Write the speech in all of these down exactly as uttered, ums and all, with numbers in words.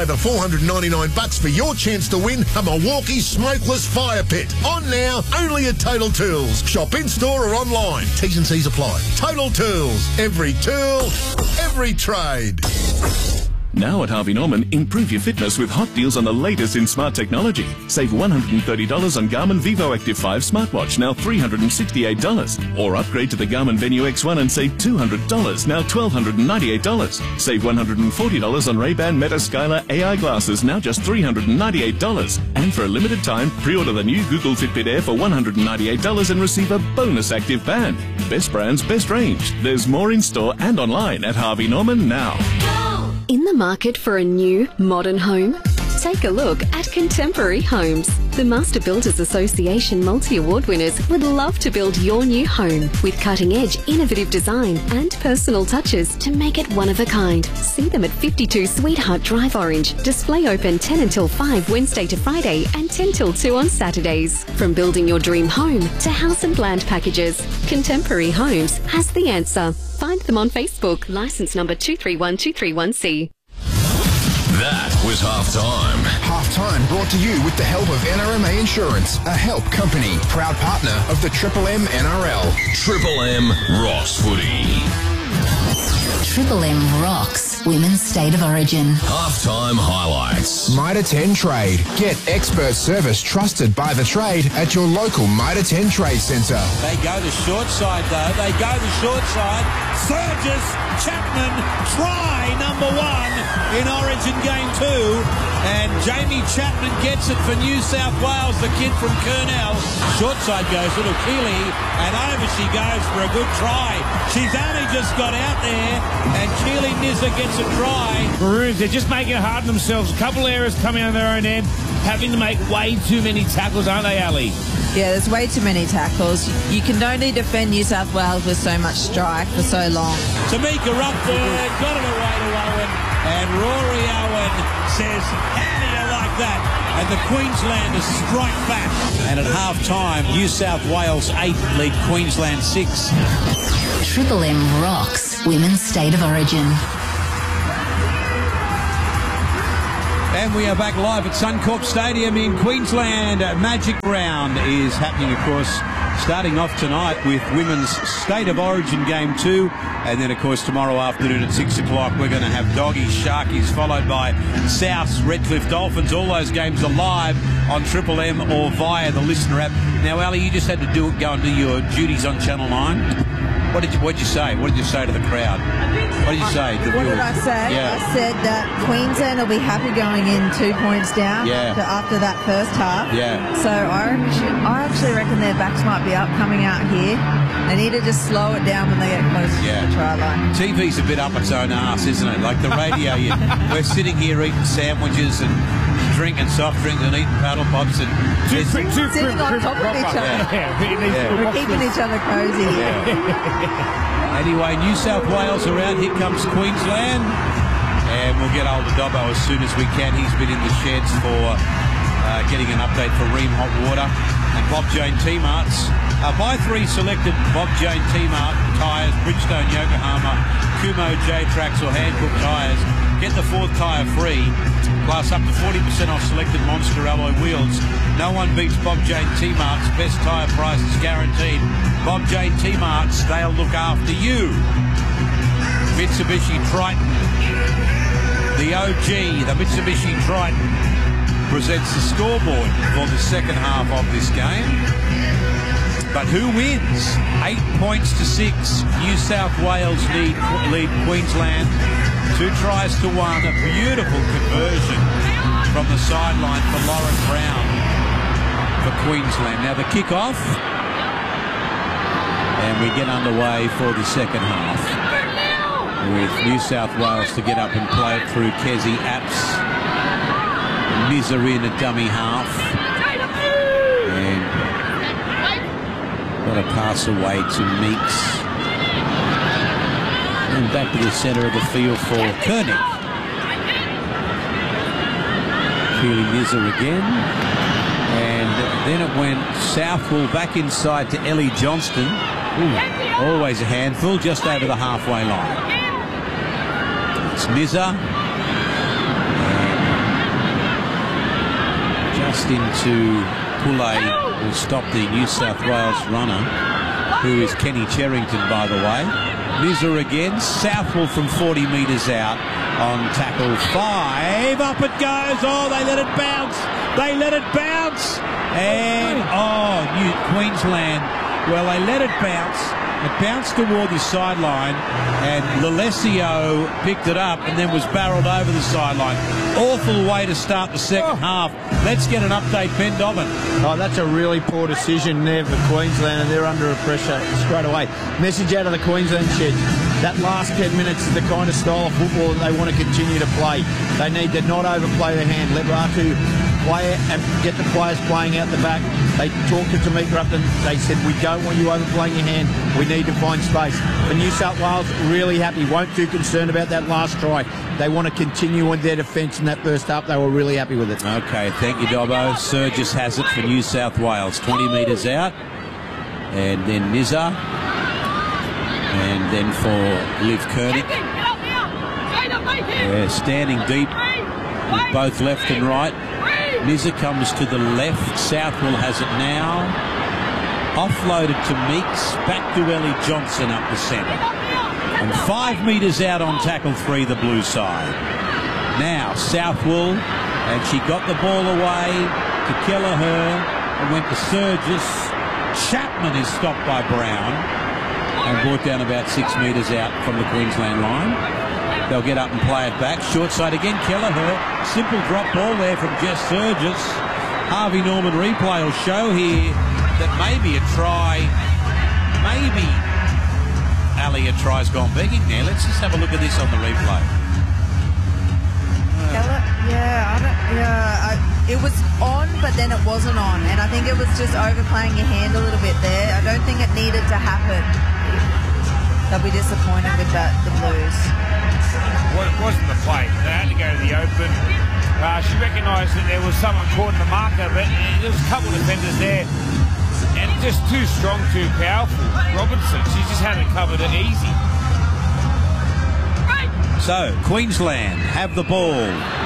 Over four hundred ninety-nine bucks for your chance to win a Milwaukee smokeless fire pit. On now, only at Total Tools. Shop in-store or online. T's and C's apply. Total Tools. Every tool, every trade. Now at Harvey Norman, improve your fitness with hot deals on the latest in smart technology. Save one hundred thirty dollars on Garmin Vivo Active five smartwatch, now three hundred sixty-eight dollars. Or upgrade to the Garmin Venue X one and save two hundred dollars, now one thousand two hundred ninety-eight dollars. Save one hundred forty dollars on Ray-Ban Meta Skylar A I glasses, now just three hundred ninety-eight dollars. And for a limited time, pre-order the new Google Fitbit Air for one hundred ninety-eight dollars and receive a bonus active band. Best brands, best range. There's more in store and online at Harvey Norman now. In the market for a new, modern home? Take a look at Contemporary Homes. The Master Builders Association multi-award winners would love to build your new home with cutting-edge, innovative design and personal touches to make it one of a kind. See them at fifty-two Sweetheart Drive, Orange. Display open ten until five Wednesday to Friday and ten till two on Saturdays. From building your dream home to house and land packages, Contemporary Homes has the answer. Find them on Facebook. License number two three one two three one C. That was Halftime. Halftime brought to you with the help of N R M A Insurance, a help company, proud partner of the Triple M N R L. Triple M rocks footy. Triple M rocks Women's State of Origin. Halftime highlights. Mitre ten Trade. Get expert service trusted by the trade at your local Mitre ten Trade Centre. They go the short side though. They go the short side. Surges Chapman, try number one in Origin game two. And Jamie Chapman gets it for New South Wales, the kid from Kurnell. Short side goes little Keeley, and over she goes for a good try. She's only just got out there, and Keeley Nizza gets a try. Maroons, they're just making it hard on themselves. A couple of errors coming out of their own end, having to make way too many tackles, aren't they, Ali? Yeah, there's way too many tackles. You can only defend New South Wales with so much strike for so long. Tamika Rumford got it away to Owen, and Rory Owen says, how do you like that? And the Queenslanders strike back. And at half-time, New South Wales eight lead Queensland six. Triple M rocks Women's State of Origin. And we are back live at Suncorp Stadium in Queensland. Magic Round is happening, of course, starting off tonight with Women's State of Origin Game two. And then, of course, tomorrow afternoon at six o'clock, we're going to have Doggies, Sharkies, followed by Souths, Redcliffe Dolphins. All those games are live on Triple M or via the Listener app. Now, Ali, you just had to do it, go and do your duties on Channel nine. What did you, what did you say? What did you say to the crowd? What did you say? Uh, what did I say? Yeah. I said that Queensland will be happy going in two points down yeah. after, after that first half. Yeah. So I actually, I actually reckon their backs might be up coming out here. They need to just slow it down when they get close yeah. to the try line. T V's a bit up its own arse, isn't it? Like the radio, you, we're sitting here eating sandwiches and drinking soft drinks and eating paddle pops and Two, two, two, sitting on top of each other. Yeah. Yeah. We're keeping each other cozy. Yeah. Anyway, New South Wales around. Here comes Queensland. And we'll get hold of Dobbo as soon as we can. He's been in the sheds for uh, getting an update for Ream Hot Water. And Bob Jane T-Marts. Uh, buy three selected Bob Jane T-Mart tyres, Bridgestone, Yokohama, Kumo, J-Trax or Hankook tyres. Get the fourth tyre free, plus up to forty percent off selected Monster alloy wheels. No one beats Bob Jane T-Marts. Best tyre prices guaranteed. Bob Jane T-Marts, they'll look after you. Mitsubishi Triton. The O G, the Mitsubishi Triton, presents the scoreboard for the second half of this game. But who wins? Eight points to six. New South Wales lead, lead Queensland. Two tries to one. A beautiful conversion from the sideline for Lauren Brown for Queensland. Now the kick-off. And we get underway for the second half. With New South Wales to get up and play it through Kezi Apps. Nizza in a dummy half. And got a pass away to Meeks. And back to the centre of the field for Koenig. Keely Nizza again. And then it went Southwell back inside to Ellie Johnston. Ooh, always a handful, just over the halfway line. It's Nizza. And into Poulet will stop the New South Wales runner, who is Kenny Cherrington, by the way. Nizza again. Southwell from forty metres out on tackle five. Up it goes. Oh, they let it bounce. They let it bounce. And, oh, New Queensland. Well, they let it bounce. It bounced toward the sideline, and Lalesio picked it up and then was barreled over the sideline. Awful way to start the second oh. half. Let's get an update, Ben Dobbin. Oh, that's a really poor decision there for Queensland, and they're under a pressure straight away. Message out of the Queensland sheds. That last ten minutes is the kind of style of football that they want to continue to play. They need to not overplay their hand. Let Ratu play it and get the players playing out the back. They talked to Tamika Upton. They said, we don't want you overplaying your hand. We need to find space. For New South Wales, really happy. Weren't too concerned about that last try. They want to continue on their defence in that first half. They were really happy with it. Okay, thank you, Dobbo. Surgis has it for New South Wales. twenty metres out. And then Nizza. And then for Liv Koenig. They're standing deep with both left and right. Nizza comes to the left. Southwell has it now. Offloaded to Meeks. Back to Ellie Johnson up the centre. And five metres out on tackle three, the blue side. Now Southwell, and she got the ball away to Kelleher and went to Surgis. Chapman is stopped by Brown and brought down about six metres out from the Queensland line. They'll get up and play it back. Short side again, Kelleher. Simple drop ball there from Jess Surgis. Harvey Norman replay will show here that maybe a try, maybe Ali, a try's gone begging there. Let's just have a look at this on the replay. Keller, yeah, I don't, yeah, I, it was on, but then it wasn't on, and I think it was just overplaying your hand a little bit there. I don't think it needed to happen. They'll be disappointed with that, the Blues. Well, it wasn't the play. They had to go to the open. Uh, she recognised that there was someone caught in the marker, but there was a couple of defenders there. And just too strong, too powerful. Robertson, she just had it covered it easy. So, Queensland have the ball.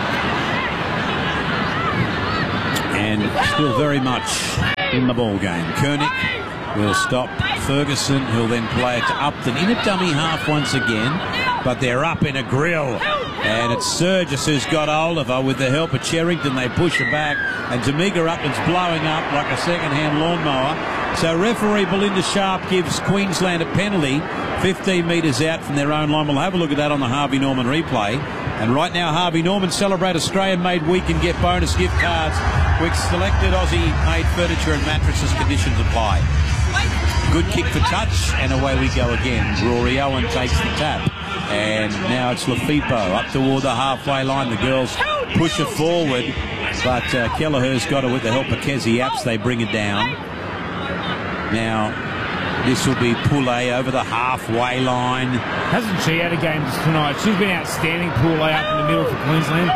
And still very much in the ball game. Koenig will stop Ferguson, who'll then play it to Upton in a dummy half once again. But they're up in a grill. And it's Surgis who's got hold of her with the help of Cherrington. They push her back. And Tamika Upton's blowing up like a second-hand lawnmower. So referee Belinda Sharp gives Queensland a penalty fifteen metres out from their own line. We'll have a look at that on the Harvey Norman replay. And right now, Harvey Norman celebrate Australian-made week and get bonus gift cards with selected Aussie-made furniture and mattresses. Conditions apply. Good kick for touch, and away we go again. Rory Owen takes the tap. And now it's Lafippo up toward the halfway line. The girls push her forward, but uh, Kelleher's got her with the help of Kezi Apps. They bring it down. Now, this will be Poulet over the halfway line. Hasn't she had a game tonight? She's been outstanding, Poulet up in the middle for Queensland.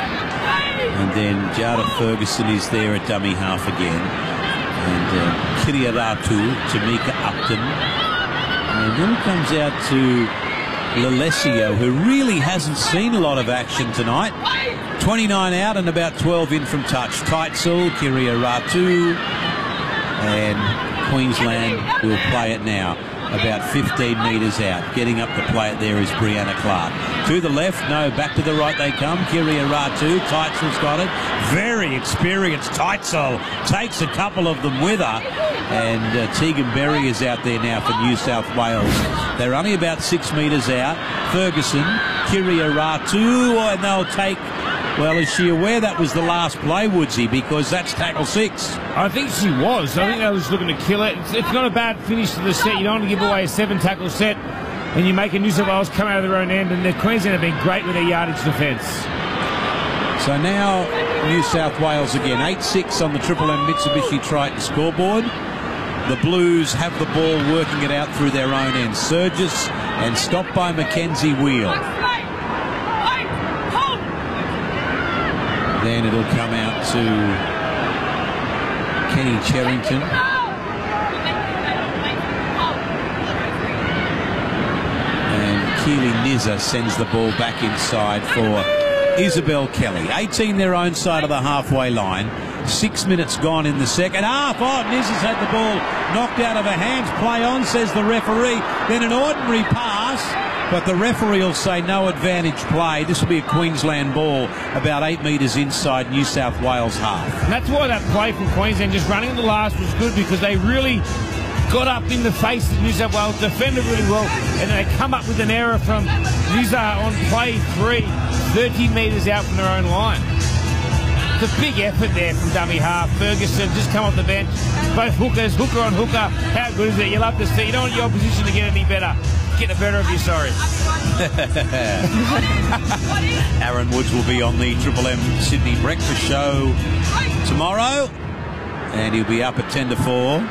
And then Jada Ferguson is there at dummy half again. And uh, Kiriaratu, Tamika Upton. And then it comes out to Lalesio, who really hasn't seen a lot of action tonight. twenty-nine out and about twelve in from touch. Teitzel, Kiriaratu, and Queensland will play it now. About fifteen metres out. Getting up to play it there is Brianna Clark. To the left, no, back to the right they come. Kiriaratu, Teitzel's got it. Very experienced Teitzel. Takes a couple of them with her. And uh, Tegan Berry is out there now for New South Wales. They're only about six metres out. Ferguson, Kiriaratu, oh, and they'll take... Well, is she aware that was the last play, Woodsy? Because that's tackle six. I think she was. I think they was looking to kill it. It's, it's not a bad finish to the set. You don't want to give away a seven-tackle set, and you make a New South Wales come out of their own end, and the Queensland have been great with their yardage defence. So now New South Wales again. eight six on the Triple M Mitsubishi Triton scoreboard. The Blues have the ball, working it out through their own end. Surgis and stopped by Mackenzie Wheel. Then it'll come out to Kenny Cherrington. And Keely Nizza sends the ball back inside for Isabel Kelly. eighteen their own side of the halfway line. Six minutes gone in the second half. Oh, Niz has had the ball knocked out of her hands. Play on, says the referee. Then an ordinary pass, but the referee will say no advantage play. This will be a Queensland ball about eight metres inside New South Wales half. And that's why that play from Queensland, just running in the last, was good, because they really got up in the face of New South Wales, defended really well, and they come up with an error from Nizar on play three, thirty metres out from their own line. It's a big effort there from dummy half. Ferguson just come off the bench. Both hookers, hooker on hooker. How good is it? You love to see. You don't want your opposition to get any better. Get the better of you, sorry. Aaron Woods will be on the Triple M Sydney Breakfast Show tomorrow, and he'll be up at ten to four.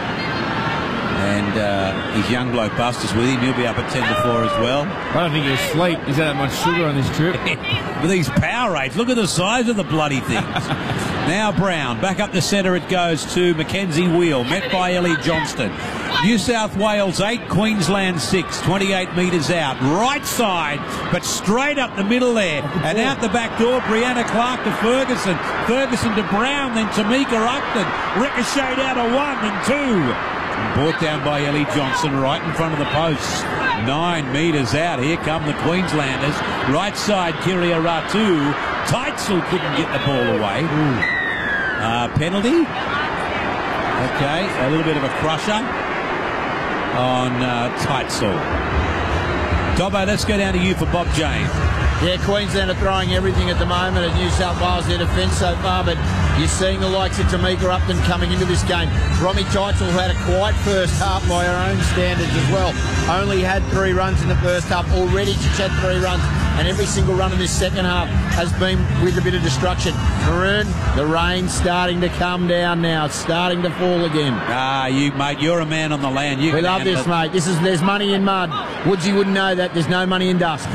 And uh, his young bloke Buster's with him. He'll be up at ten to four as well. I don't think he'll sleep. He's had that much sugar on this trip. With these power rates, look at the size of the bloody things. Now Brown, back up the centre it goes to Mackenzie Wheel, met by Ellie Johnston. New South Wales eight, Queensland six, twenty-eight metres out. Right side, but straight up the middle there. And out the back door, Brianna Clark to Ferguson. Ferguson to Brown, then Tamika Upton. Ricocheted out of one and two. Brought down by Ellie Johnson right in front of the posts. Nine metres out. Here come the Queenslanders. Right side, Kiria Ratu. Teitzel couldn't get the ball away. Uh, penalty. Okay, a little bit of a crusher on uh, Teitzel. Dobbo, let's go down to you for Bob James. Yeah, Queensland are throwing everything at the moment at New South Wales, their defence so far, but you're seeing the likes of Tamika Upton coming into this game. Romy Teitzel, who had a quiet first half by her own standards as well, only had three runs in the first half. Already she's had three runs, and every single run in this second half has been with a bit of destruction. Maroon, the rain's starting to come down now. It's starting to fall again. Ah, you, mate, you're a man on the land. You we love this, it. mate. This is There's money in mud. Woodsy wouldn't know that. There's no money in dust.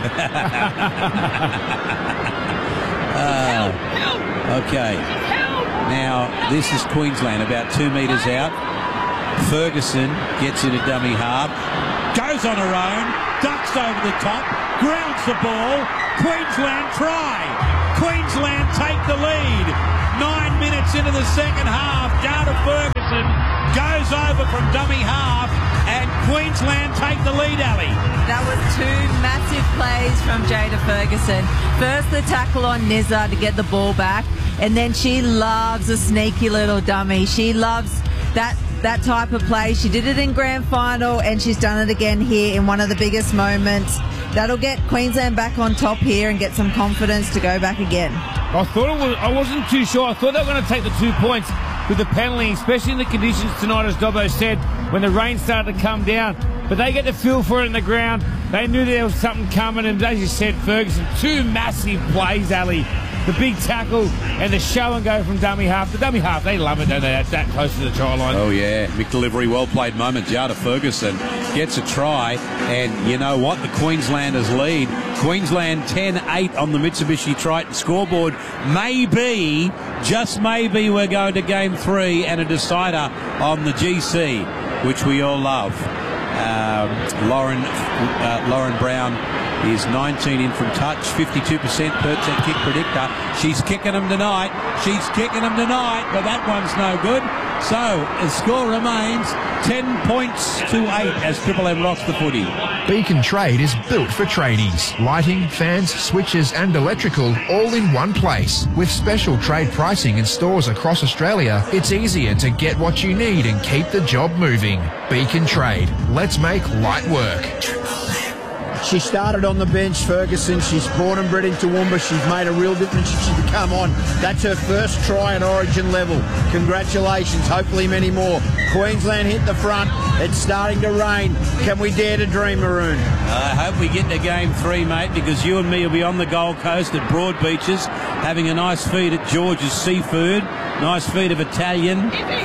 uh, okay. Now, this is Queensland, about two metres out. Ferguson gets in a dummy half, goes on her own, ducks over the top, grounds the ball. Queensland try. Queensland take the lead. Nine minutes into the second half, Jada Ferguson goes over from dummy half, and Queensland take the lead, Ali. That was two massive plays from Jada Ferguson. First, the tackle on Nizar to get the ball back, and then she loves a sneaky little dummy. She loves that that type of play. She did it in grand final, and she's done it again here in one of the biggest moments. That'll get Queensland back on top here and get some confidence to go back again. I thought it was, I wasn't too sure. I thought they were going to take the two points with the penalty, especially in the conditions tonight, as Dobbo said, when the rain started to come down. But they get the feel for it in the ground. They knew there was something coming, and as you said, Ferguson, two massive plays, Ali. The big tackle and the show and go from dummy half. The dummy half, they love it, don't they? That's that close to the try line. Oh, yeah. McDelivery, well-played moment. Jada Ferguson gets a try, and you know what? The Queenslanders lead. Queensland ten eight on the Mitsubishi Triton scoreboard. Maybe, just maybe, we're going to game three and a decider on the G C, which we all love. Um, Lauren, uh, Lauren Brown is nineteen in from touch, fifty-two percent per set kick predictor. She's kicking them tonight. She's kicking them tonight, but that one's no good. So the score remains ten points to eight as Triple M rocks the footy. Beacon Trade is built for tradies. Lighting, fans, switches and electrical all in one place. With special trade pricing in stores across Australia, it's easier to get what you need and keep the job moving. Beacon Trade. Let's make light work. She started on the bench, Ferguson. She's born and bred in Toowoomba. She's made a real difference since she's come on. That's her first try at Origin level. Congratulations. Hopefully many more. Queensland hit the front. It's starting to rain. Can we dare to dream, Maroon? I hope we get to game three, mate, because you and me will be on the Gold Coast at Broad Beaches having a nice feed at George's Seafood. Nice feed of Italian.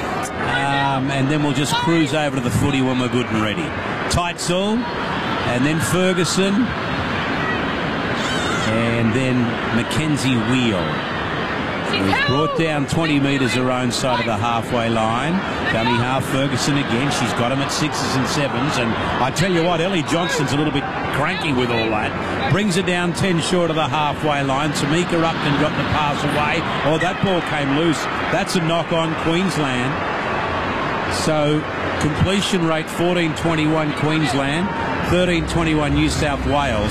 Um, and then we'll just cruise over to the footy when we're good and ready. Teitzel. And then Ferguson, and then Mackenzie Wheel. He's brought down twenty metres her own side of the halfway line. Dummy half Ferguson again. She's got him at sixes and sevens. And I tell you what, Ellie Johnston's a little bit cranky with all that. Brings her down ten short of the halfway line. Tamika Upton got the pass away. Oh, that ball came loose. That's a knock on Queensland. So completion rate fourteen twenty-one Queensland, thirteen twenty-one New South Wales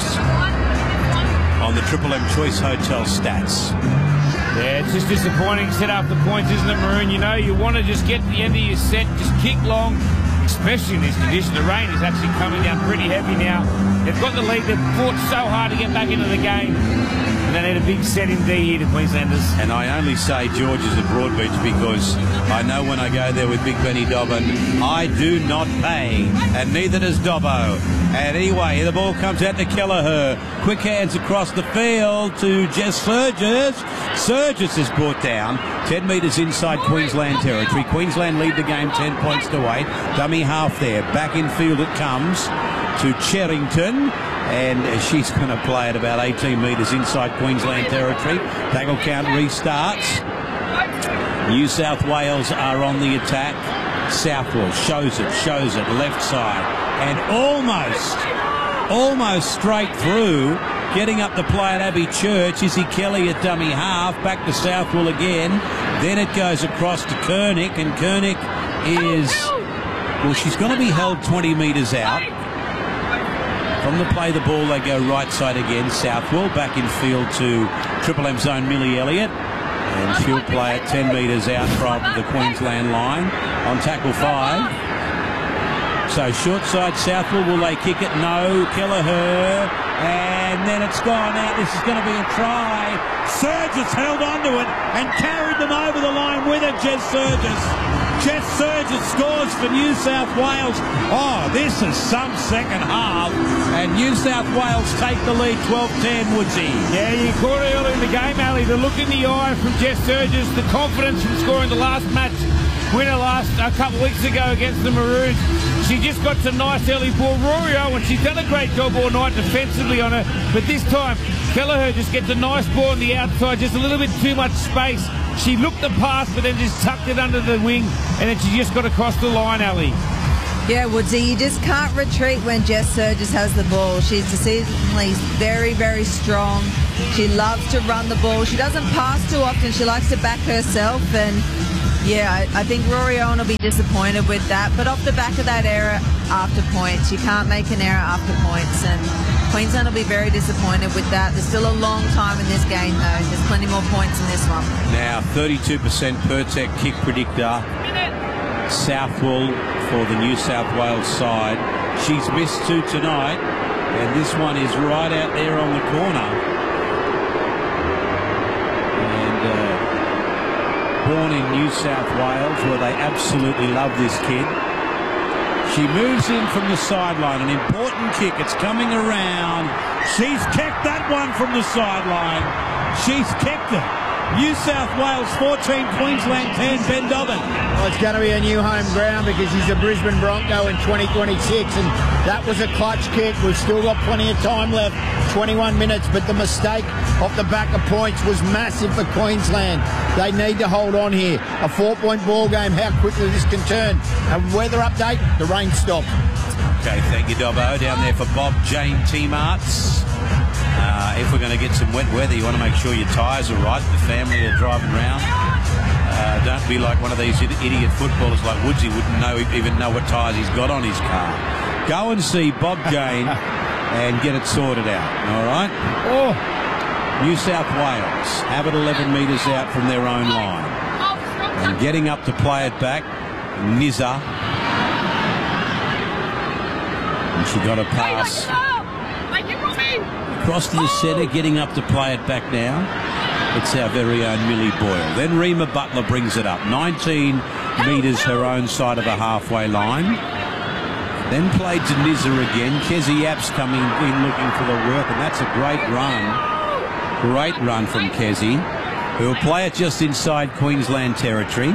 on the Triple M Choice Hotel stats. Yeah, it's just disappointing set up the points, isn't it, Maroon? You know, you want to just get to the end of your set, just kick long, especially in this condition. The rain is actually coming down pretty heavy now. They've got the lead. They've fought so hard to get back into the game. And they need a big set indeed here, the Queenslanders. And I only say George's at Broadbeach because I know when I go there with Big Benny Dobbin, I do not pay, and neither does Dobbo. And anyway, the ball comes out to Kelleher. Quick hands across the field to Jess Surges. Surges is brought down ten metres inside Queensland territory. Queensland lead the game ten points to eight. Dummy half there. Back in field it comes to Cherrington. And she's going to play at about eighteen metres inside Queensland territory. Tackle count restarts. New South Wales are on the attack. Southwell shows it, shows it, left side. And almost, almost straight through. Getting up to play at Abbey Church. Izzy Kelly at dummy half. Back to Southwell again. Then it goes across to Kernick. And Kernick is, well, she's going to be held twenty metres out. From the play the ball, they go right side again. Southwell back in field to Triple M zone Millie Elliott. And she'll play it ten metres out from the Queensland line on tackle five. So short side Southwell, will they kick it? No. Kelleher. And then it's gone out. This is going to be a try. Surges held onto it and carried them over the line with it, Jess Surges. Jess Surges scores for New South Wales. Oh, this is some second half. And New South Wales take the lead twelve ten, Woodsy. Yeah, you caught it early in the game, Ali. The look in the eye from Jess Surges, the confidence from scoring the last match winner last a couple of weeks ago against the Maroons. She just got some nice early ball. Rory Owen, she's done a great job all night defensively on her, but this time Kelleher just gets a nice ball on the outside, just a little bit too much space. She looked the pass, but then just tucked it under the wing, and then she just got across the line, Ali. Yeah, Woodsy, you just can't retreat when Jess Surges has the ball. She's decisively very, very strong. She loves to run the ball. She doesn't pass too often. She likes to back herself, and yeah, I, I think Rory Owen will be disappointed with that. But off the back of that error after points, you can't make an error after points, and Queensland will be very disappointed with that. There's still a long time in this game, though. There's plenty more points in this one. Now, thirty-two percent Pertec kick predictor. Southwell for the New South Wales side. She's missed two tonight, and this one is right out there on the corner. And uh, born in New South Wales, where they absolutely love this kid. She moves in from the sideline. An important kick. It's coming around. She's kicked that one from the sideline. She's kicked it. New South Wales fourteen, Queensland ten, Ben Dobbin. Well, it's going to be a new home ground because he's a Brisbane Bronco in twenty twenty-six, and that was a clutch kick. We've still got plenty of time left, twenty-one minutes, but the mistake off the back of points was massive for Queensland. They need to hold on here. A four-point ball game, how quickly this can turn. A weather update, the rain stopped. Okay, thank you, Dobbo. Down there for Bob Jane T-Marts. Uh, if we're going to get some wet weather, you want to make sure your tyres are right. The family are driving around. Uh, don't be like one of these idiot footballers like Woodsy wouldn't know even know what tyres he's got on his car. Go and see Bob Jane and get it sorted out. All right. Oh. New South Wales have it eleven metres out from their own line, and getting up to play it back, Nizza. And she got a pass. Across to the centre, getting up to play it back now. It's our very own Millie Boyle. Then Rima Butler brings it up. nineteen metres her own side of the halfway line. Then played to Nizza again. Kezi Apps coming in looking for the work, and that's a great run. Great run from Kezi, who'll play it just inside Queensland territory.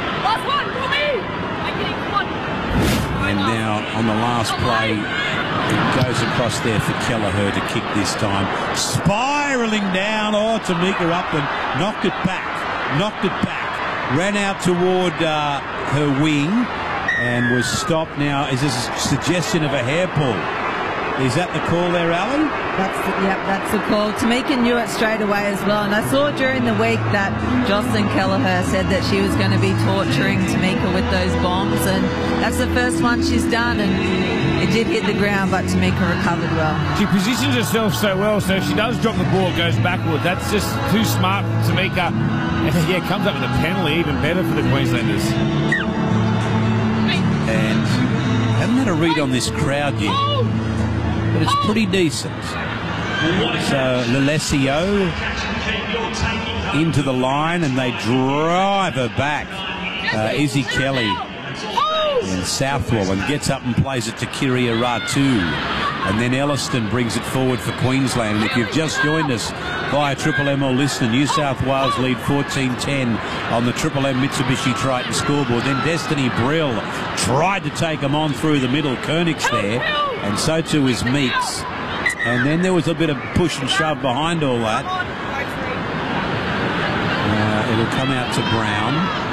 And now on the last play, It goes across there for Kelleher to kick this time. Spiralling down. Oh, Tamika Upton knocked it back. Knocked it back. Ran out toward uh, her wing and was stopped now. Is this a suggestion of a hair pull? Is that the call there, Alan? That's the, yep, that's the call. Tamika knew it straight away as well. And I saw during the week that Jocelyn Kelleher said that she was going to be torturing Tamika with those bombs. And that's the first one she's done. And it did hit the ground, but Tamika recovered well. She positions herself so well, so if she does drop the ball, it goes backward. That's just too smart for Tamika. And yeah, comes up with a penalty, even better for the Queenslanders. And haven't had a read on this crowd yet, but it's pretty decent. So Lelesio into the line, and they drive her back. Uh, Izzy Kelly and Southwell, and gets up and plays it to Kiria Ratu. And then Elliston brings it forward for Queensland. And if you've just joined us via Triple M or listener, New South Wales lead fourteen ten on the Triple M Mitsubishi Triton scoreboard. Then Destiny Brill tried to take them on through the middle. Koenig's there, and so too is Meeks. And then there was a bit of push and shove behind all that. Uh, it'll come out to Brown.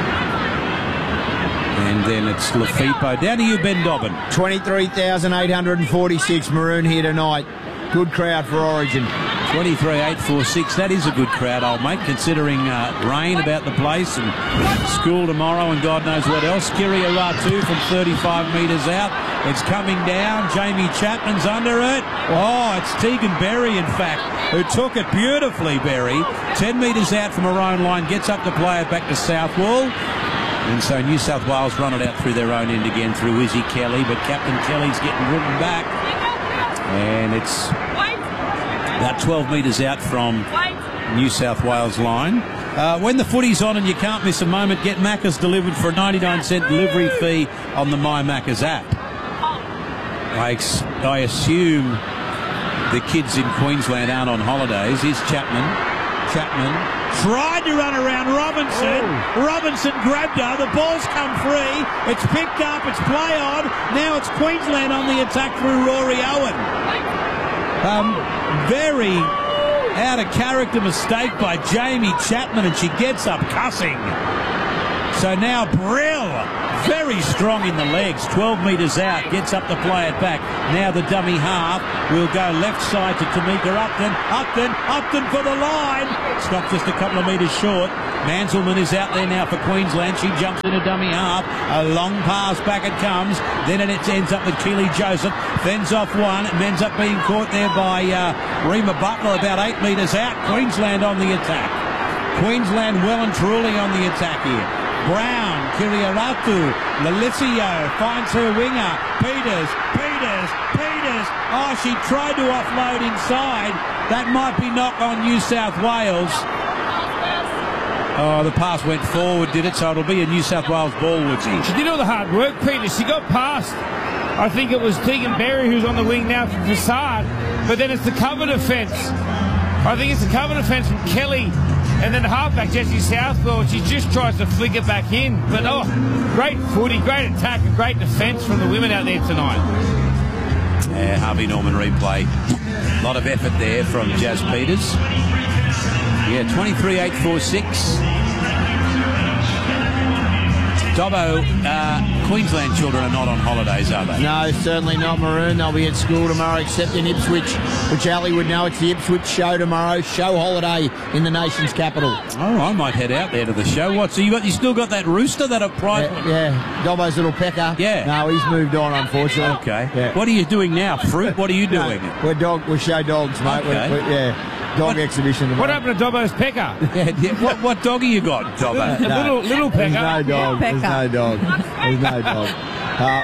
And then it's Lafipo. Down to you, Ben Dobbin. twenty-three thousand eight hundred forty-six Maroon here tonight. Good crowd for Origin. twenty-three eight forty-six. That is a good crowd, old mate, considering uh, rain about the place and school tomorrow and God knows what else. Kiria Ratu from thirty-five metres out. It's coming down. Jamie Chapman's under it. Oh, it's Tegan Berry, in fact, who took it beautifully, Berry. ten metres out from her own line. Gets up to play it back to Southwell. And so New South Wales run it out through their own end again through Izzy Kelly, but Captain Kelly's getting driven back. And it's about twelve metres out from New South Wales line. Uh, when the footy's on and you can't miss a moment, get Macca's delivered for a ninety-nine cent delivery fee on the My Macca's app. I, ex- I assume the kids in Queensland aren't on holidays. Here's Chapman. Chapman tried to run around Robinson. Oh. Robinson grabbed her. The ball's come free. It's picked up. It's play on. Now it's Queensland on the attack through Rory Owen. Um, very out of character mistake by Jamie Chapman, and she gets up cussing. So now Brill, very strong in the legs, twelve metres out, gets up to play it back. Now the dummy half will go left side to Tamika Upton. Upton, Upton for the line. Stopped just a couple of metres short. Manselman is out there now for Queensland. She jumps in a dummy half. A long pass back it comes. Then it ends up with Keely Joseph. Fends off one and ends up being caught there by uh, Rima Butler about eight metres out. Queensland on the attack. Queensland well and truly on the attack here. Brown, Kiriaratu, Lalicio finds her winger. Peters, Peters, Peters. Oh, she tried to offload inside. That might be knock on New South Wales. Oh, the pass went forward, did it? So it'll be a New South Wales ball, Woodsy. She did all the hard work, Peters. She got past. I think it was Tegan Berry who's on the wing now from Facade. But then it's the cover defence. I think it's the cover defence from Kelly. And then the halfback, Jessie Southwell, she just tries to flick it back in. But, oh, great footy, great attack, and great defence from the women out there tonight. Yeah, Harvey Norman replay. A lot of effort there from Jazz Peters. Yeah, twenty-three eight forty-six. Dobbo, uh, Queensland children are not on holidays, are they? No, certainly not, Maroon. They'll be at school tomorrow, except in Ipswich, which Ali would know. It's the Ipswich show tomorrow. Show holiday in the nation's capital. Oh, I might head out there to the show. What? So you got? You still got that rooster, that upright? Yeah, yeah. Dobbo's little pecker. Yeah. No, he's moved on, unfortunately. Okay. Yeah. What are you doing now? Fruit? What are you doing? No, we're dog. We show dogs, mate. Okay. We're, we're, yeah. Dog what, exhibition. What happened to Dobbo's pecker? yeah, yeah. What, what dog have you got, Dobbo? A no, little, little pecker. There's no dog. There's no dog. There's no dog. Uh,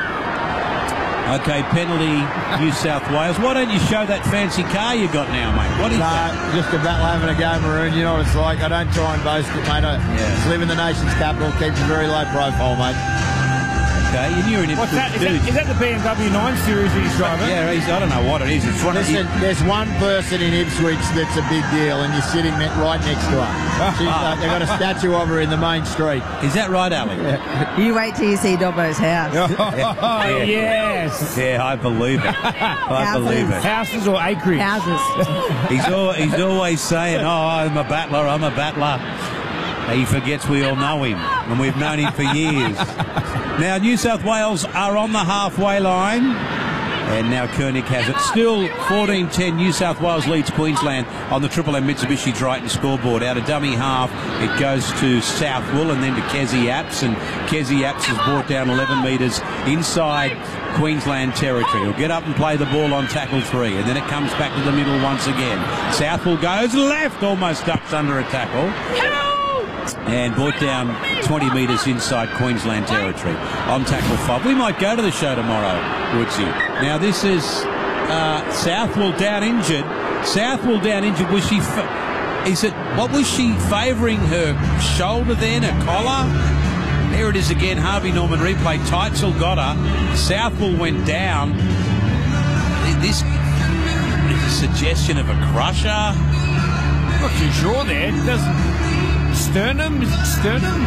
Okay, penalty, New South Wales. Why don't you show that fancy car you got now, mate? What is no, that? Just a battle having a go, Maroon. You know what it's like. I don't try and boast it, mate. I Yeah. just live in the nation's capital, keeps a very low profile, mate. Okay, and you're an What's that? Is, dude. that? is that the B M W nine Series he's driving? Yeah, he's, I don't know what it is. It's one of Listen, the... there's one person in Ipswich that's a big deal, and you're sitting ne- right next to her. She's, uh, they've got a statue of her in the main street. Is that right, Ali? You wait till you see Dobbo's house. Oh, yes. Yeah, I believe it. I Houses. believe it. Houses or acreage? Houses. He's, al- he's always saying, oh, I'm a battler, I'm a battler. He forgets we all know him, and we've known him for years. Now, New South Wales are on the halfway line, and now Koenig has it. Still fourteen ten, New South Wales leads Queensland on the Triple M Mitsubishi Triton scoreboard. Out of dummy half, it goes to Southwell and then to Kezi Apps, and Kezi Apps has brought down eleven metres inside Queensland territory. He'll get up and play the ball on tackle three, and then it comes back to the middle once again. Southwell goes left, almost ducks under a tackle. And brought down twenty metres inside Queensland territory on tackle five. We might go to the show tomorrow, Woodsy. Now this is uh, Southwell down injured. Southwell down injured. Was she? Fa- is it? What was she favouring? Her shoulder then? Her collar? There it is again. Harvey Norman replay. Teitzel got her. Southwell went down. This is a suggestion of a crusher. I'm not too sure there. It doesn't. Sternum? Is it sternum?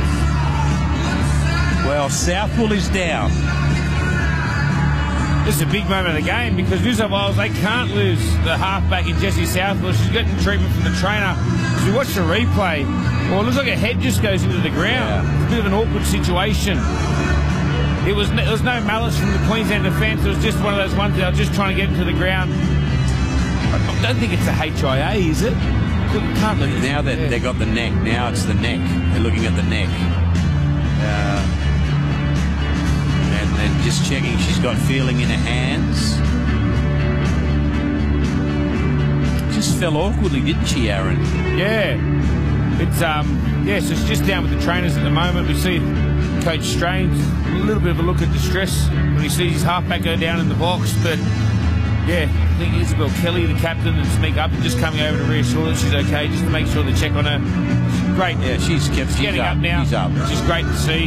Well, Southwell is down. This is a big moment of the game because New South Wales, they can't lose the halfback in Jessie Southwell. She's getting treatment from the trainer. As we watch the replay, well, it looks like her head just goes into the ground. Yeah. It's a bit of an awkward situation. It was, there was no malice from the Queensland defence. It was just one of those ones that are just trying to get into the ground. I don't think it's a H I A, is it? Can't look. Now that yeah. they got the neck, now it's the neck. They're looking at the neck. Uh, and then just checking she's got feeling in her hands. Just fell awkwardly, didn't she, Aaron? Yeah. It's, um, yeah, so it's just down with the trainers at the moment. We see Coach Strange, a little bit of a look at distress when he sees his halfback go down in the box, but yeah, I think Isabel Kelly, the captain, and Smeek Up, just coming over to reassure that she's okay, just to make sure they check on her. She's great. Yeah, she's kept she's getting up. up now. She's up. Which is great to see.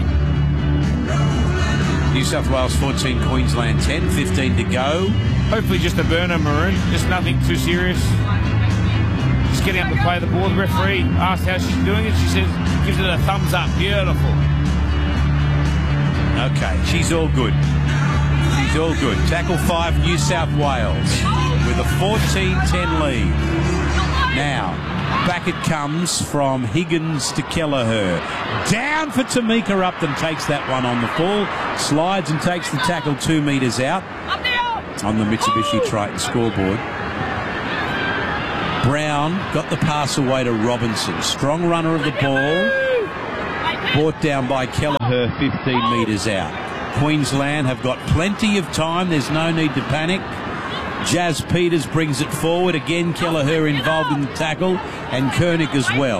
New South Wales fourteen, Queensland ten, fifteen to go. Hopefully just a burner, Maroon. Just nothing too serious. Just getting up to play the ball. The referee asked how she's doing it. She says, gives it a thumbs up. Beautiful. Okay, she's all good. She's all good. Tackle five, New South Wales with a fourteen ten lead. Now, back it comes from Higgins to Kelleher. Down for Tamika Upton, takes that one on the full. Slides and takes the tackle two metres out on the Mitsubishi Triton scoreboard. Brown got the pass away to Robinson. Strong runner of the ball. Brought down by Kelleher, fifteen metres out. Queensland have got plenty of time. There's no need to panic. Jazz Peters brings it forward. Again, Kelleher involved in the tackle, and Koenig as well.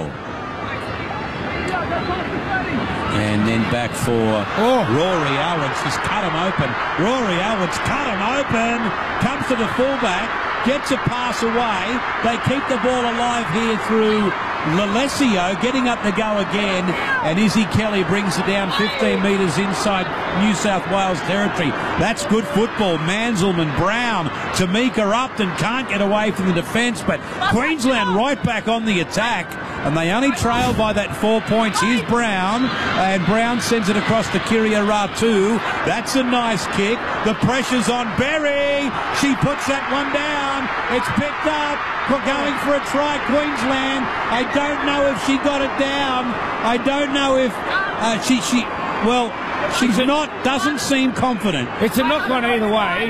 And then back for oh. Rory Owens. Just cut him open. Rory Owens cut him open. Comes to the fullback. Gets a pass away. They keep the ball alive here through Lalesio, getting up to go again, and Izzy Kelly brings it down fifteen metres inside New South Wales territory. That's good football. Manzelman, Brown, Tamika Upton can't get away from the defence, but Queensland right back on the attack, and they only trail by that four points. Here's Brown, and Brown sends it across to Kiria Ratu. That's a nice kick. The pressure's on Berry. She puts that one down. It's picked up. Going for a try, Queensland. I don't know if she got it down. I don't know if uh, she, she, well, she's not, doesn't seem confident. It's a knock on either way.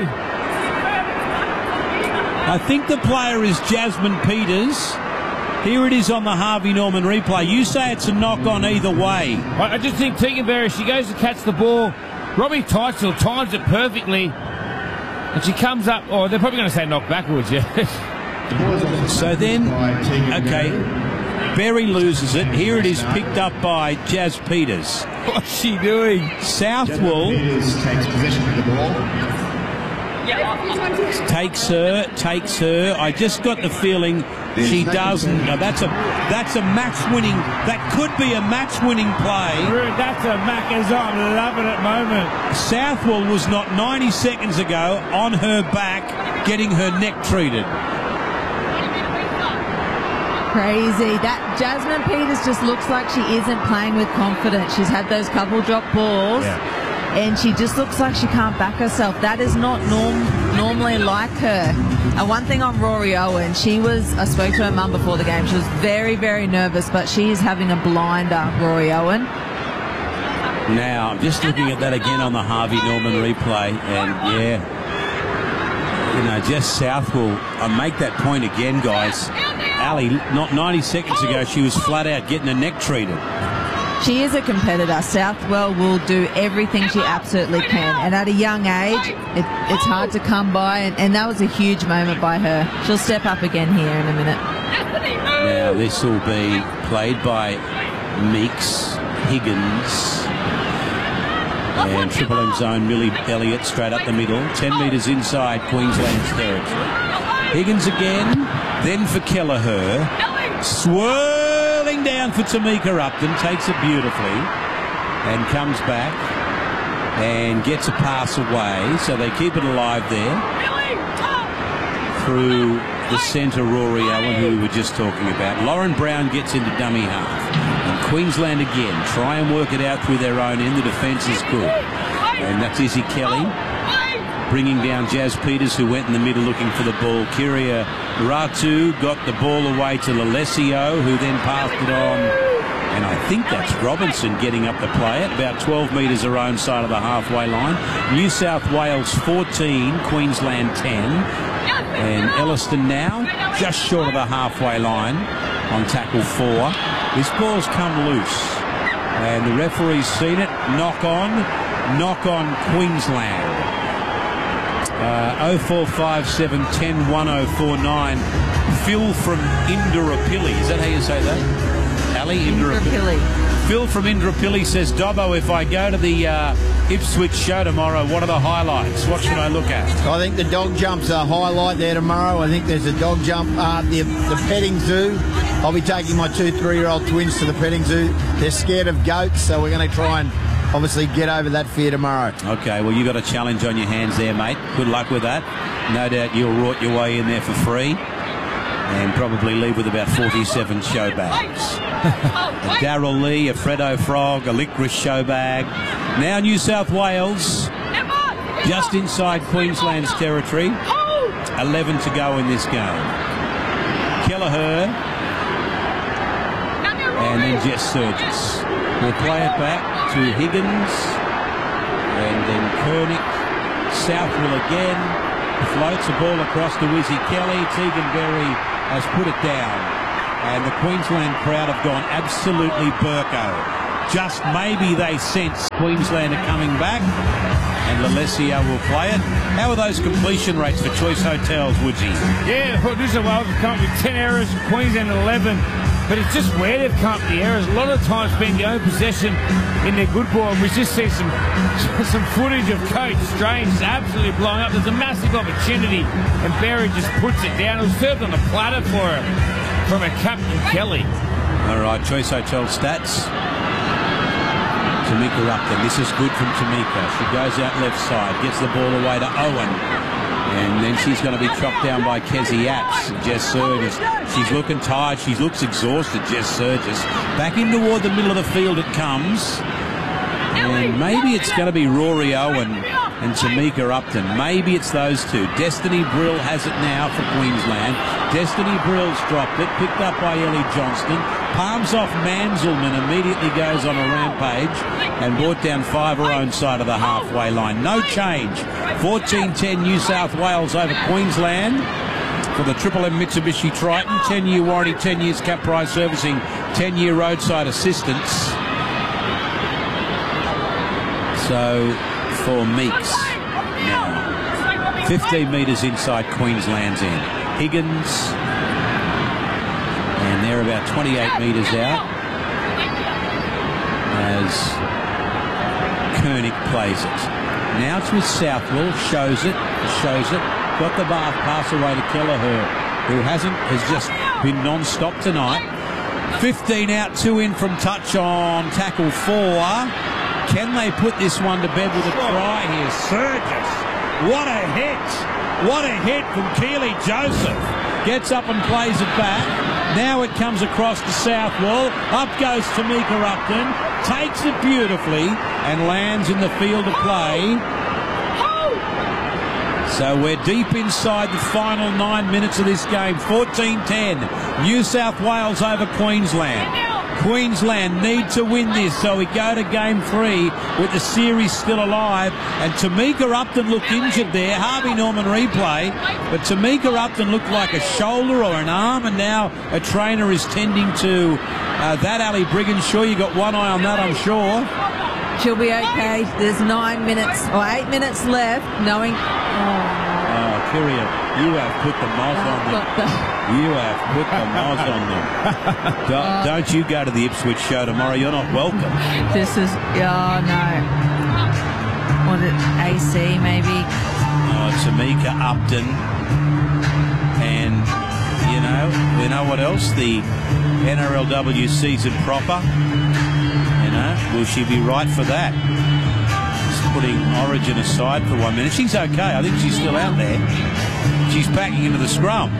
I think the player is Jasmine Peters. Here it is on the Harvey Norman replay. You say it's a knock on either way. I, I just think Tegan Berry, she goes to catch the ball. Robbie Teitzel times it perfectly. And she comes up, oh, they're probably going to say knock backwards, yeah. So then, okay, Berry loses it. Here it is picked up by Jazz Peters. What's she doing? Southwell takes possession of the ball. Takes her, takes her. I just got the feeling She doesn't. No, that's a that's a match-winning. That could be a match-winning play. That's a Macazon. Love it at moment. Southwell was not ninety seconds ago on her back, getting her neck treated. Crazy. That Jasmine Peters just looks like she isn't playing with confidence. She's had those couple drop balls, yeah. and she just looks like she can't back herself. That is not norm normally like her. And one thing on Rory Owen, she was, I spoke to her mum before the game, she was very, very nervous, but she is having a blinder, Rory Owen. Now, I'm just looking at that again on the Harvey Norman replay, and yeah, you know, Jess Southwell, I make that point again, guys. Ali, not ninety seconds ago, she was flat out getting her neck treated. She is a competitor. Southwell will do everything she absolutely can. And at a young age, it, it's hard to come by. And, and that was a huge moment by her. She'll step up again here in a minute. Now, this will be played by Meeks, Higgins, and Triple M zone, Millie Elliott straight up the middle. ten metres inside Queensland's territory. Higgins again, then for Kelleher. Swirling down for Tamika Upton, takes it beautifully and comes back and gets a pass away, so they keep it alive there through the centre, Rory Owen, who we were just talking about. Lauren Brown gets into dummy half, and Queensland again try and work it out through their own end. The defence is good, and that's Izzy Kelly bringing down Jazz Peters, who went in the middle looking for the ball. Kyria Ratu got the ball away to Lalesio, who then passed it on. And I think that's Robinson getting up to play it, about twelve metres her own side of the halfway line. New South Wales fourteen, Queensland ten. And Elliston now just short of the halfway line on tackle four. This ball's come loose. And the referee's seen it. Knock on. Knock on Queensland. Uh, oh four five seven, ten, one oh four nine. Phil from Indooroopilly. Is that how you say that? Ali Indooroopilly. Phil from Indooroopilly says, Dobbo, if I go to the uh, Ipswich show tomorrow, what are the highlights? What should I look at? I think the dog jump's a highlight there tomorrow. I think there's a dog jump at uh, the, the petting zoo. I'll be taking my two three-year-old twins to the petting zoo. They're scared of goats, so we're going to try and obviously get over that fear tomorrow. Okay, well, you've got a challenge on your hands there, mate. Good luck with that. No doubt you'll rort your way in there for free and probably leave with about forty-seven show bags. A Darryl Lee, a Fredo Frog, a licorice show bag. Now New South Wales, just inside Queensland's territory. eleven to go in this game. Kelleher and then Jess Surgis. We'll play it back to Higgins and then Koenig. Southwell again floats the ball across to Izzy Kelly. Tegan Berry has put it down, and the Queensland crowd have gone absolutely Burko. Just maybe they sense Queensland are coming back, and Lalesio will play it. How are those completion rates for Choice Hotels, Woodsy? Yeah, New South Wales have come up with ten errors, Queensland eleven. But it's just where they've come up the errors. A lot of times being the own possession in their good ball. And we just see some some footage of Coach Strange absolutely blowing up. There's a massive opportunity, and Berry just puts it down. It was served on the platter for him from a Captain Kelly. All right, Choice Hotel stats. Tamika Upton. This is good from Tamika. She goes out left side, gets the ball away to Owen. And then she's going to be chopped down by Kezzy Apps. Jess Surgis. She's looking tired. She looks exhausted, Jess Surgis. Back in toward the middle of the field it comes. And maybe it's going to be Rory Owen and Tamika Upton. Maybe it's those two. Destiny Brill has it now for Queensland. Destiny Brill's dropped it. Picked up by Ellie Johnston. Palms off Manzelman. Immediately goes on a rampage and brought down five her own side of the halfway line. No change. fourteen ten New South Wales over Queensland for the Triple M Mitsubishi Triton. ten-year warranty, ten years cap price servicing, ten-year roadside assistance. So for Meeks now, fifteen metres inside Queensland's end. Higgins, and they're about twenty-eight metres out as Koenig plays it. Now it's with Southwell, shows it, shows it, got the bar pass away to Kelleher, who hasn't, has just been non-stop tonight. fifteen out, two in from touch on tackle four. Can they put this one to bed with a try here? Surges. What a hit. What a hit from Keely Joseph. Gets up and plays it back. Now it comes across to Southwell. Up goes Tamika Upton. Takes it beautifully and lands in the field of play. So we're deep inside the final nine minutes of this game. fourteen ten. New South Wales over Queensland. Queensland need to win this, so we go to game three with the series still alive. And Tamika Upton looked injured there. Harvey Norman replay. But Tamika Upton looked like a shoulder or an arm, and now a trainer is tending to uh, that. Ali Brigginshaw, you got one eye on that, I'm sure. She'll be okay. There's nine minutes or eight minutes left, knowing... Oh, oh Kyria, you have put the moth on them. You have put the moth on them. Don't, uh, don't you go to the Ipswich show tomorrow. You're not welcome. This is... Oh, no. What, A C, maybe? Oh, Tamika Upton. And, you know, we know what else? The N R L W season proper. You know, will she be right for that? Just putting Origin aside for one minute. She's okay. I think she's still out there. She's packing into the scrum.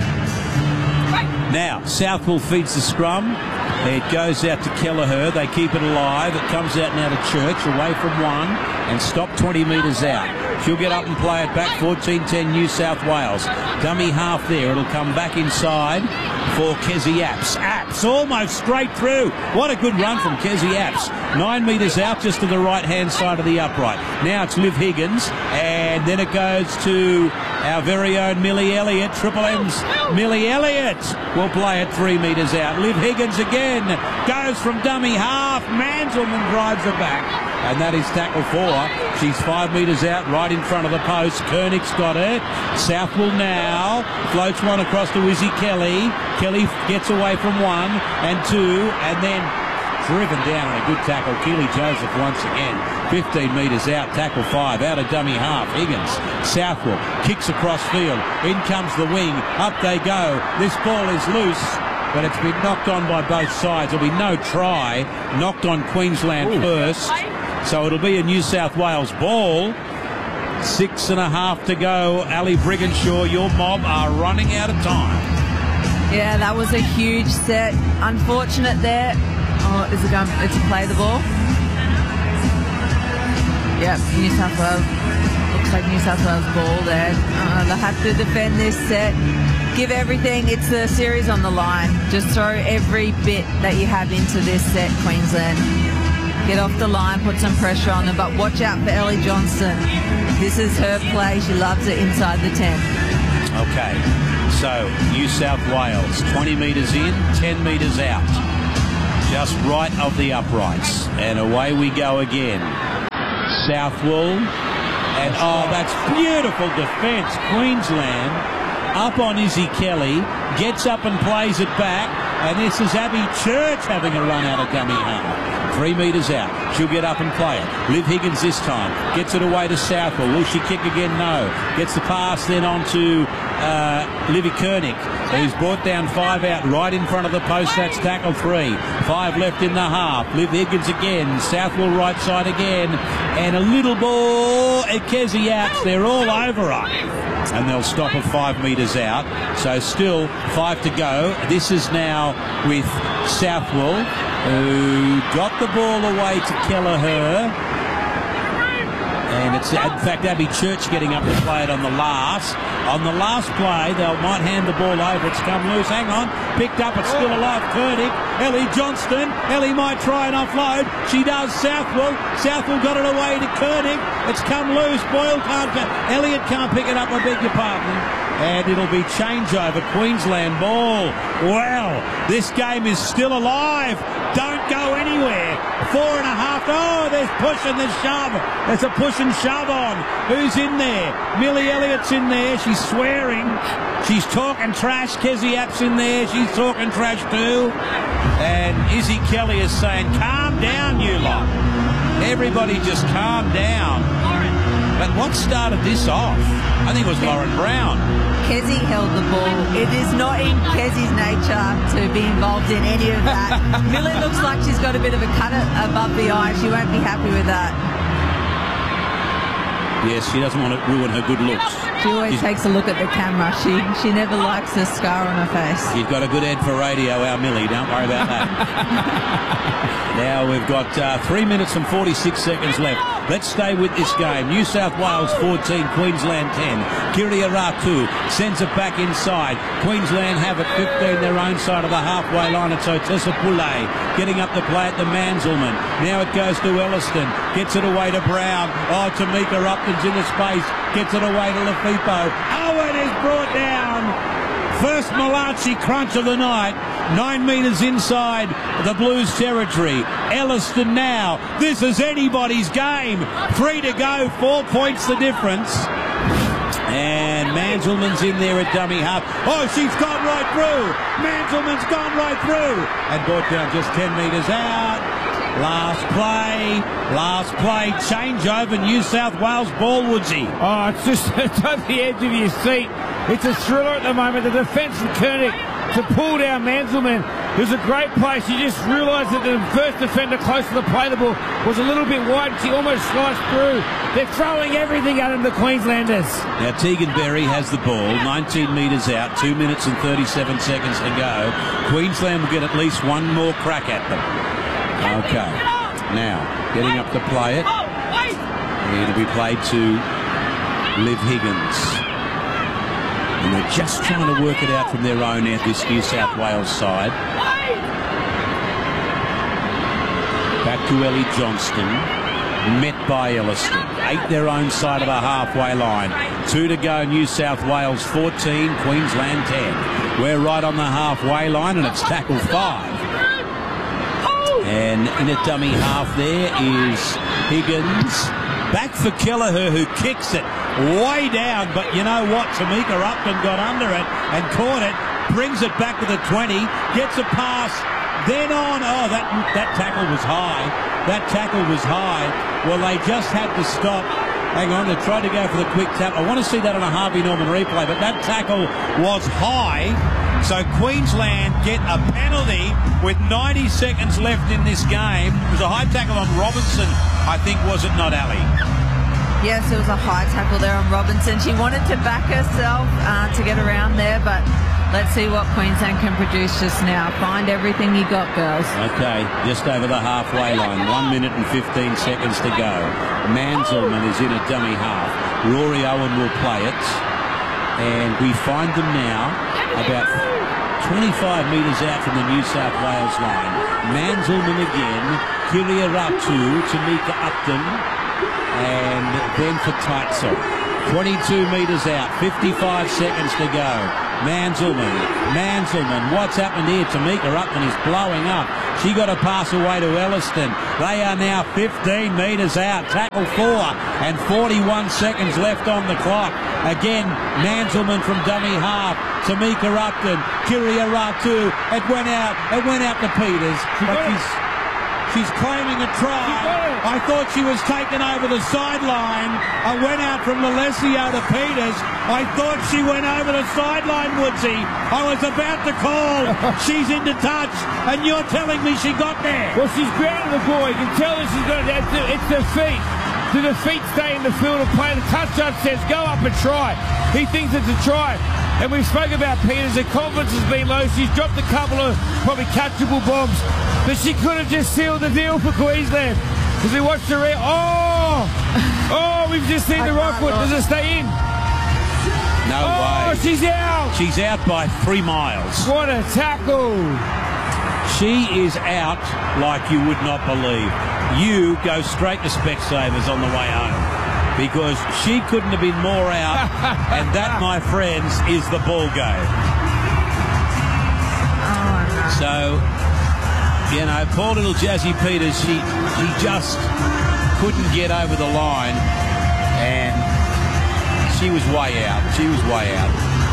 Now, Southwell feeds the scrum. It goes out to Kelleher. They keep it alive. It comes out now to Church, away from one, and stop twenty metres out. She'll get up and play it back. fourteen ten New South Wales. Dummy half there. It'll come back inside for Kezzy Apps. Apps almost straight through. What a good run from Kezzy Apps. Nine metres out, just to the right-hand side of the upright. Now it's Liv Higgins, and then it goes to our very own Millie Elliott. Triple M's Millie Elliott will play it three metres out. Liv Higgins again goes from dummy half. Manselman drives her back. And that is tackle four. She's five metres out, right in front of the post. Koenig's got it. Southwell now floats one across to Izzy Kelly. Kelly gets away from one and two, and then driven down on a good tackle. Keely Joseph once again. fifteen metres out, tackle five, out of dummy half. Higgins, Southwell, kicks across field. In comes the wing. Up they go. This ball is loose, but it's been knocked on by both sides. There'll be no try. Knocked on Queensland Ooh. first. So it'll be a New South Wales ball. Six and a half to go. Ali Brigginshaw, your mob are running out of time. Yeah, that was a huge set. Unfortunate there. Oh, is it going to play the ball? Yep, New South Wales. Looks like New South Wales ball there. Uh, they'll have to defend this set. Give everything. It's the series on the line. Just throw every bit that you have into this set, Queensland. Get off the line, put some pressure on them, but watch out for Ellie Johnston. This is her play. She loves it inside the ten. Okay, so New South Wales, twenty metres in, ten metres out. Just right of the uprights. And away we go again. Southwell. And, oh, that's beautiful defence. Queensland up on Izzy Kelly. Gets up and plays it back. And this is Abby Church having a run out of dummy half. Three metres out. She'll get up and play it. Liv Higgins this time. Gets it away to Southwell. Will she kick again? No. Gets the pass then on to uh, Livy Koenig, who's brought down five out right in front of the post. That's tackle three. Five left in the half. Liv Higgins again. Southwell right side again. And a little ball at Kezzy Apps. They're all over her. And they'll stop at five metres out. So still five to go. This is now with Southwell, who got the ball away to Kelleher. And it's, in fact, Abby Church getting up to play it on the last. On the last play, they might hand the ball over. It's come loose. Hang on. Picked up. It's still alive. Koenig. Ellie Johnston. Ellie might try and offload. She does. Southwell. Southwell got it away to Koenig. It's come loose. Boyle can't. Elliott can't pick it up. I beg your pardon. And it'll be changeover. Queensland ball. Well, this game is still alive. Don't go anywhere. Four and a half. Oh, there's push and there's shove. There's a push and shove on. Who's in there? Millie Elliott's in there. She's swearing. She's talking trash. Kezzy Apps in there. She's talking trash too. And Izzy Kelly is saying, calm down, you lot. Everybody just calm down. But what started this off? I think it was Lauren Brown. Kezi held the ball. It is not in Kezi's nature to be involved in any of that. Millie looks like she's got a bit of a cut above the eye. She won't be happy with that. Yes, she doesn't want to ruin her good looks. She always She's, takes a look at the camera. She she never likes a scar on her face. She's got a good head for radio, our Millie. Don't worry about that. Now we've got uh, three minutes and forty-six seconds left. Let's stay with this game. New South Wales fourteen, Queensland ten. Kiria Ratu sends it back inside. Queensland have it fifteen, their own side of the halfway line. It's Otessa Poulet getting up the play at the Manzelmann. Now it goes to Elliston. Gets it away to Brown. Oh, Tamika Upton's in the space. Gets it away to Lefippo. Owen is brought down. First Malachi crunch of the night. Nine metres inside the Blues territory. Elliston now. This is anybody's game. Three to go. Four points the difference. And Manzelmann's in there at dummy half. Oh, she's gone right through. Manzelmann's gone right through. And brought down just ten metres out. Last play, last play, change over New South Wales ball, Woodsy. Oh, it's just it's on the edge of your seat. It's a thriller at the moment. The defence of Koenig to pull down Manzelmann. It was a great play. She just realised that the first defender close to the play the ball was a little bit wide. She almost sliced through. They're throwing everything at him, the Queenslanders. Now Tegan Berry has the ball, nineteen metres out, two minutes and thirty-seven seconds to go. Queensland will get at least one more crack at them. Okay, now getting up to play it. It'll be played to Liv Higgins. And they're just trying to work it out from their own end, this New South Wales side. Back to Ellie Johnston. Met by Elliston. Eight their own side of the halfway line. Two to go, New South Wales fourteen, Queensland ten. We're right on the halfway line and it's tackle five. And in a dummy half there is Higgins. Back for Kelleher, who kicks it way down. But you know what? Tamika Upton got under it and caught it. Brings it back to the twenty. Gets a pass. Then on. Oh, that, that tackle was high. That tackle was high. Well, they just had to stop. Hang on, they tried to go for the quick tap. I want to see that on a Harvey Norman replay. But that tackle was high. So Queensland get a penalty with ninety seconds left in this game. It was a high tackle on Robinson, I think, was it not, Ali? Yes, it was a high tackle there on Robinson. She wanted to back herself uh, to get around there, but let's see what Queensland can produce just now. Find everything you got, girls. Okay, just over the halfway line. One minute and fifteen seconds to go. Manzelmann is in a dummy half. Rory Owen will play it. And we find them now about twenty-five metres out from the New South Wales line. Manzelmann again, Kiria Ratu, Tamika Upton, and then for Teitzel. twenty-two metres out, fifty-five seconds to go. Manzelmann, Manzelmann, what's happened here? Tamika Upton is blowing up. She got a pass away to Elliston. They are now fifteen metres out. Tackle four and forty-one seconds left on the clock. Again, Manzelmann from dummy half. Tamika Upton, Kiria Ratu. It went out. It went out to Peters. But she's, she's claiming a try. I thought she was taken over the sideline. I went out from Lalesio to Peters. I thought she went over the sideline, Woodsy. I was about to call. She's into touch, and you're telling me she got there. Well, she's grounded the ball. You can tell that she's got it. It's the feet. Do the feet stay in the field of play? The touch judge says, go up and try. He thinks it's a try. And we've spoken about Peters. Her confidence has been low. She's dropped a couple of probably catchable bombs. But she could have just sealed the deal for Queensland. Because we watched her. Oh! Oh, we've just seen the right foot. Does it stay in? No oh, way. She's out. She's out by three miles. What a tackle. She is out like you would not believe. You go straight to Specsavers on the way home. Because she couldn't have been more out. And that, my friends, is the ball game. Oh, no. So, you know, poor little Jazzy Peters, she, she just couldn't get over the line. And she was way out. She was way out.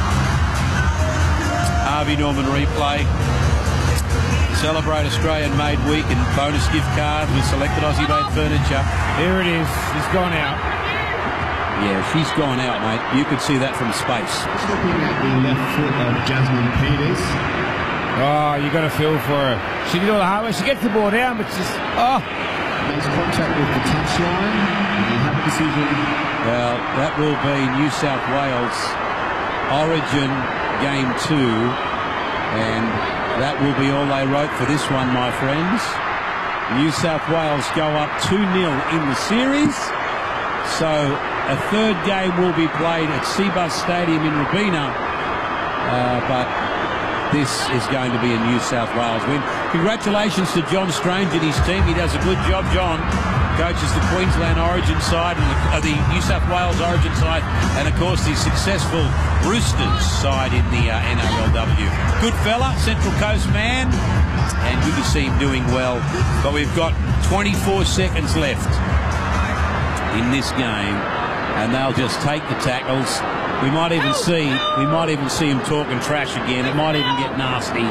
Harvey Norman replay. Celebrate Australian Made Week and bonus gift card with selected Aussie made furniture. Here it is. It's gone out. Yeah, she's gone out, mate. You could see that from space. Just looking at the left foot of Jasmine Peters. Oh, you got to feel for her. She did all the hard work. She gets the ball down, but she's oh. Makes contact with the touchline. And you have a decision. Well, that will be New South Wales Origin Game two, and that will be all they wrote for this one, my friends. New South Wales go up two nil in the series, so a third game will be played at Cbus Stadium in Robina, uh, but this is going to be a New South Wales win. Congratulations to John Strange and his team. He does a good job, John. Coaches the Queensland Origin side and the, uh, the New South Wales Origin side, and of course the successful Roosters side in the uh, N R L W. Good fella, Central Coast man, and good to see him doing well. But we've got twenty-four seconds left in this game, and they'll just take the tackles. We might even see, we might even see him talking trash again. It might even get nasty.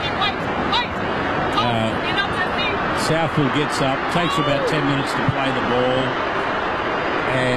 Uh, Southwell gets up, takes about ten minutes to play the ball, and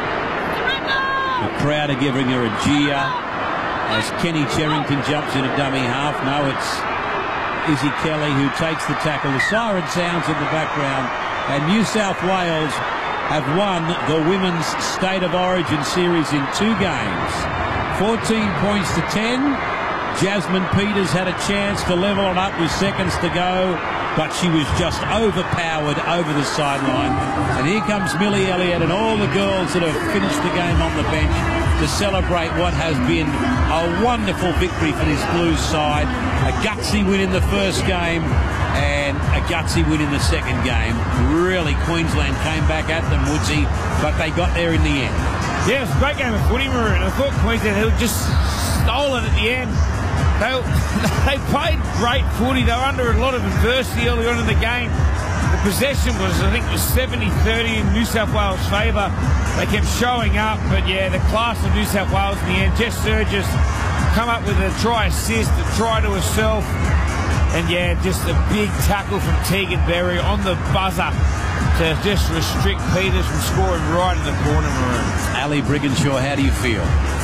the crowd are giving her a jeer as Kenny Cherrington jumps in a dummy half. No, it's Izzy Kelly who takes the tackle. The siren sounds in the background, and New South Wales have won the Women's State of Origin series in two games. fourteen points to ten. Jasmine Peters had a chance to level it up with seconds to go, but she was just overpowered over the sideline. And here comes Millie Elliott and all the girls that have finished the game on the bench to celebrate what has been a wonderful victory for this Blues side. A gutsy win in the first game and a gutsy win in the second game. Really, Queensland came back at them, Woodsy, but they got there in the end. Yeah, it was a great game of footy, Maroon. I thought Queensland had just stolen at the end. They, they played great footy. They were under a lot of adversity early on in the game. The possession was, I think, was seventy thirty in New South Wales' favour. They kept showing up, but yeah, the class of New South Wales in the end. Jess Sturgis come up with a try assist, a try to herself, and yeah, just a big tackle from Tegan Berry on the buzzer to just restrict Peters from scoring right in the corner, Maroon. Ali Brigginshaw, how do you feel?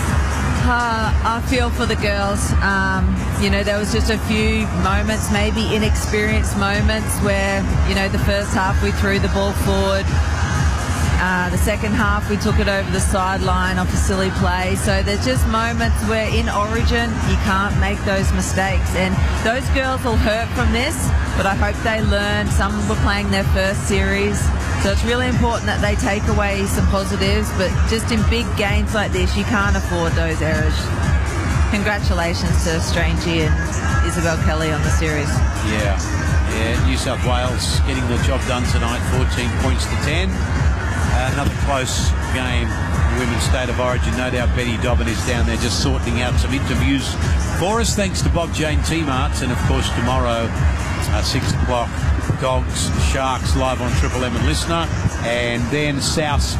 Uh, I feel for the girls. Um, you know, there was just a few moments, maybe inexperienced moments where, you know, the first half we threw the ball forward. Uh, the second half we took it over the sideline off a silly play. So there's just moments where in Origin you can't make those mistakes. And those girls will hurt from this, but I hope they learn. Some were playing their first series. So it's really important that they take away some positives, but just in big games like this, you can't afford those errors. Congratulations to Strangey and Isabel Kelly on the series. Yeah, yeah. New South Wales getting the job done tonight, fourteen points to ten. Uh, another close game, Women's State of Origin. No doubt Betty Dobbin is down there just sorting out some interviews for us, thanks to Bob Jane T-Marts. And of course tomorrow, uh, six o'clock, Dogs, Sharks live on Triple M and Listener, and then South